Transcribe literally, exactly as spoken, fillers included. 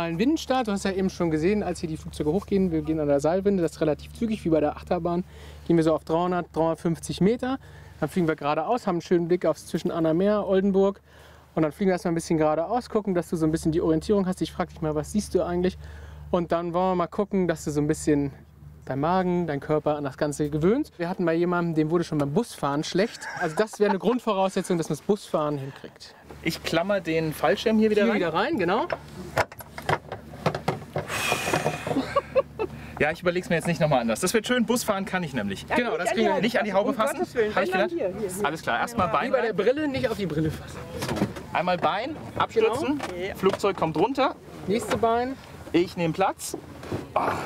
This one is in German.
normalen Windenstart. Du hast ja eben schon gesehen, als hier die Flugzeuge hochgehen, wir gehen an der Seilwinde, das ist relativ zügig, wie bei der Achterbahn. Gehen wir so auf dreihundert, dreihundertfünfzig Meter. Dann fliegen wir geradeaus, haben einen schönen Blick aufs zwischen Anna Meer, Oldenburg. Und dann fliegen wir erstmal ein bisschen geradeaus, gucken, dass du so ein bisschen die Orientierung hast. Ich frage dich mal, was siehst du eigentlich? Und dann wollen wir mal gucken, dass du so ein bisschen dein Magen, dein Körper an das Ganze gewöhnt. Wir hatten bei jemandem, dem wurde schon beim Busfahren schlecht. Also das wäre eine Grundvoraussetzung, dass man das Busfahren hinkriegt. Ich klammer den Fallschirm hier wieder Hier rein. wieder rein, genau. Ja, ich überlege es mir jetzt nicht nochmal anders. Das wird schön, Busfahren kann ich nämlich. Ja, genau, das kriegen wir Nicht an die Haube fassen? Habe ich gedacht? Hier, hier, hier. Alles klar, erstmal Bein Wie bei der rein. Brille, nicht auf die Brille fassen. Einmal Bein, abstützen. Genau. Flugzeug kommt runter. Nächste Bein. Ich nehme Platz. Ah,